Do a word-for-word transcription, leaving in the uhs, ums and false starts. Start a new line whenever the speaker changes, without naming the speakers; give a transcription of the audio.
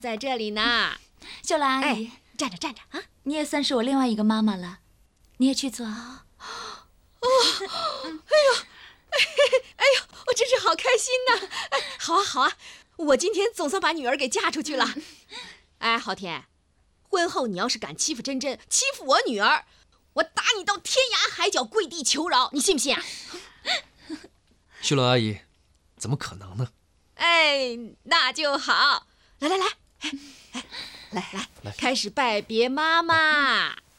在这里呢。
秀兰阿姨，
哎，站着站着啊！
你也算是我另外一个妈妈了，你也去坐。
哦，哎呦，哎呦，我真是好开心呐！哎，好啊好啊，我今天总算把女儿给嫁出去了。哎，昊天，婚后你要是敢欺负珍珍，欺负我女儿，我打你到天涯海角，跪地求饶，你信不信啊？
秀兰阿姨，怎么可能呢？
哎，那就好。来来来，哎哎，来来来，开始拜别妈妈。